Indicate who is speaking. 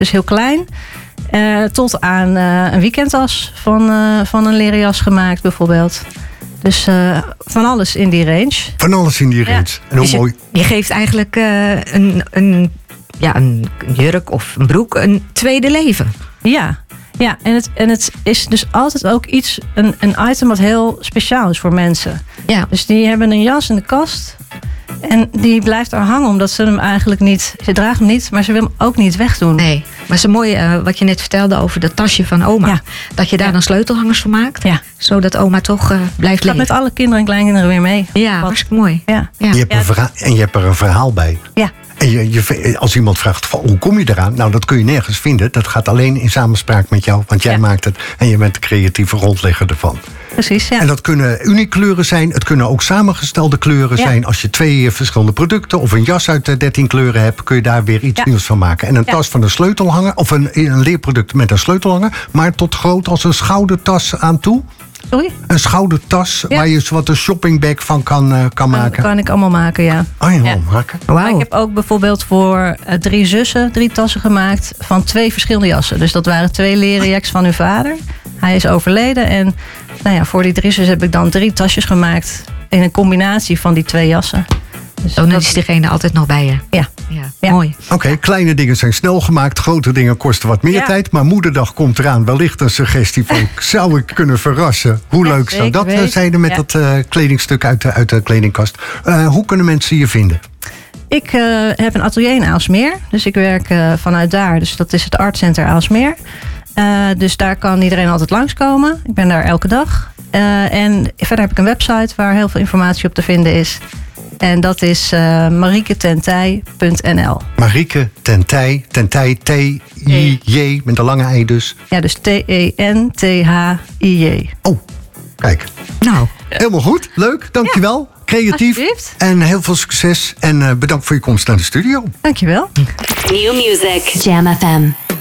Speaker 1: Dus heel klein. Tot aan een weekendtas van een leren jas gemaakt bijvoorbeeld. Dus van alles in die range.
Speaker 2: Van alles in die range.
Speaker 3: Ja.
Speaker 2: En hoe
Speaker 3: Dus
Speaker 2: mooi.
Speaker 3: je geeft eigenlijk een jurk of een broek een tweede leven.
Speaker 1: Ja, en het is dus altijd ook een item wat heel speciaal is voor mensen.
Speaker 3: Ja.
Speaker 1: Dus die hebben een jas in de kast en die blijft er hangen omdat ze hem eigenlijk niet... Ze draagt hem niet, maar ze wil hem ook niet wegdoen.
Speaker 3: Nee, maar zo mooi wat je net vertelde over dat tasje van oma.
Speaker 1: Ja.
Speaker 3: Dat je daar dan sleutelhangers van maakt.
Speaker 1: Ja.
Speaker 3: Zodat oma toch blijft
Speaker 1: Gaat
Speaker 3: leven.
Speaker 1: met alle kinderen en kleinkinderen weer mee.
Speaker 3: Ja, hartstikke mooi.
Speaker 1: Ja.
Speaker 3: Ja.
Speaker 2: Je hebt er een verhaal bij.
Speaker 1: Ja.
Speaker 2: En als iemand vraagt, van, hoe kom je eraan? Nou, dat kun je nergens vinden. Dat gaat alleen in samenspraak met jou. Want jij maakt het en je bent de creatieve grondlegger ervan.
Speaker 1: Precies, ja.
Speaker 2: En dat kunnen uniekleuren zijn. Het kunnen ook samengestelde kleuren zijn. Als je 2 verschillende producten of een jas uit 13 kleuren hebt, kun je daar weer iets nieuws van maken. En een tas van een sleutelhanger of een leerproduct met een sleutelhanger. Maar tot groot als een schoudertas aan toe.
Speaker 1: Sorry?
Speaker 2: Een schoudertas waar je wat een shoppingbag van kan maken.
Speaker 1: Dat kan ik allemaal maken, ja.
Speaker 2: Oh, je wel maken.
Speaker 1: Maar ik heb ook bijvoorbeeld voor 3 zussen 3 tassen gemaakt van 2 verschillende jassen. Dus dat waren 2 leren jacks van hun vader. Hij is overleden en voor die 3 zussen heb ik dan 3 tasjes gemaakt in een combinatie van die 2 jassen. Dus
Speaker 3: dan is diegene altijd nog bij je.
Speaker 1: Ja.
Speaker 3: Mooi.
Speaker 2: Oké, kleine dingen zijn snel gemaakt. Grote dingen kosten wat meer tijd. Maar Moederdag komt eraan. Wellicht een suggestie van, zou ik kunnen verrassen? Hoe leuk zou dat zijn met dat kledingstuk uit de kledingkast? Hoe kunnen mensen je vinden?
Speaker 1: Ik heb een atelier in Aalsmeer. Dus ik werk vanuit daar. Dus dat is het Artcenter Aalsmeer. Dus daar kan iedereen altijd langskomen. Ik ben daar elke dag. En verder heb ik een website waar heel veel informatie op te vinden is. En dat is marieketentij.nl.
Speaker 2: Marieke Tentij, T-I-J, met een lange ei dus.
Speaker 1: Ja, dus T-E-N-T-H-I-J.
Speaker 2: Oh, kijk.
Speaker 3: Nou.
Speaker 2: Helemaal goed, leuk, dankjewel. Creatief en heel veel succes. En bedankt voor je komst naar de studio.
Speaker 1: Dankjewel.
Speaker 4: New music. Jam FM.